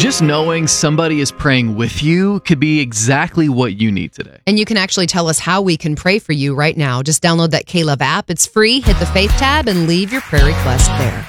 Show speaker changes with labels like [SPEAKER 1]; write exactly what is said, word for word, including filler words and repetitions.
[SPEAKER 1] Just knowing somebody is praying with you could be exactly what you need today.
[SPEAKER 2] And you can actually tell us how we can pray for you right now. Just download that K-Love app. It's free. Hit the Faith tab and leave your prayer request there.